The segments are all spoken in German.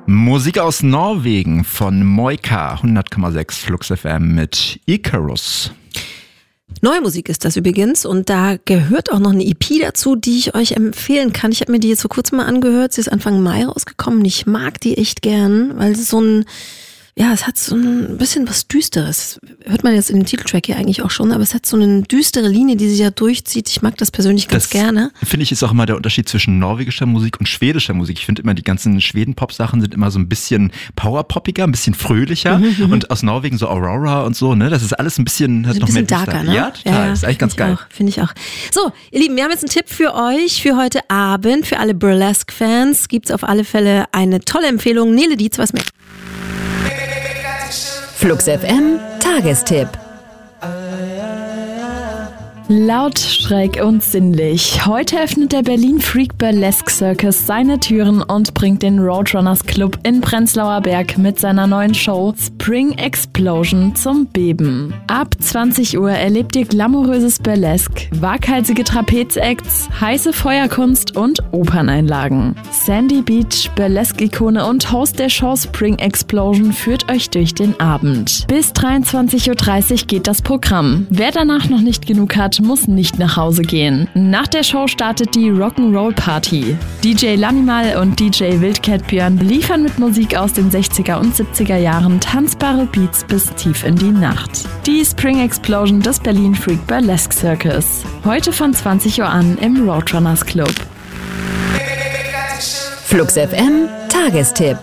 Musik aus Norwegen von Moika, 100,6 Flux FM mit Icarus. Neue Musik ist das übrigens und da gehört auch noch eine EP dazu, die ich euch empfehlen kann. Ich habe mir die jetzt vor kurzem mal angehört, sie ist Anfang Mai rausgekommen und ich mag die echt gern, weil es es hat so ein bisschen was Düsteres. Hört man jetzt in dem Titeltrack hier eigentlich auch schon, aber es hat so eine düstere Linie, die sich ja durchzieht. Ich mag das persönlich ganz gerne. Finde ich, ist auch immer der Unterschied zwischen norwegischer Musik und schwedischer Musik. Ich finde immer, die ganzen Schweden-Pop-Sachen sind immer so ein bisschen powerpoppiger, ein bisschen fröhlicher und aus Norwegen so Aurora und so, ne? Das ist alles ein bisschen, hat noch mehr darker, ne? Ja, total. Ja, ist eigentlich ganz geil. Finde ich auch. So, ihr Lieben, wir haben jetzt einen Tipp für euch für heute Abend, für alle Burlesque-Fans. Gibt's auf alle Fälle eine tolle Empfehlung. Nele Dietz, was mit Flux FM Tagestipp. Laut, schräg und sinnlich. Heute öffnet der Berlin Freak Burlesque Circus seine Türen und bringt den Roadrunners Club in Prenzlauer Berg mit seiner neuen Show Spring Explosion zum Beben. Ab 20 Uhr erlebt ihr glamouröses Burlesque, waghalsige Trapezacts, heiße Feuerkunst und Operneinlagen. Sandy Beach, Burlesque-Ikone und Host der Show Spring Explosion führt euch durch den Abend. Bis 23.30 Uhr geht das Programm. Wer danach noch nicht genug hat, muss nicht nach Hause gehen. Nach der Show startet die Rock'n'Roll Party. DJ Lamimal und DJ Wildcat Björn liefern mit Musik aus den 60er und 70er Jahren tanzbare Beats bis tief in die Nacht. Die Spring Explosion des Berlin Freak Burlesque Circus. Heute von 20 Uhr an im Roadrunners Club. Flux FM Tagestipp.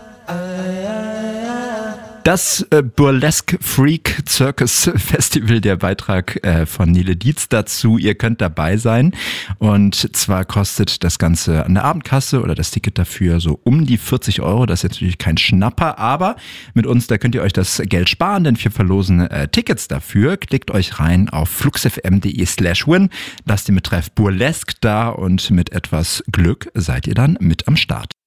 Das Burlesque Freak Circus Festival, der Beitrag von Nele Dietz dazu. Ihr könnt dabei sein und zwar kostet das Ganze an der Abendkasse oder das Ticket dafür so um die 40 Euro. Das ist jetzt natürlich kein Schnapper, aber mit uns, da könnt ihr euch das Geld sparen, denn wir verlosen Tickets dafür. Klickt euch rein auf fluxfm.de/win, lasst den Betreff Burlesque da und mit etwas Glück seid ihr dann mit am Start.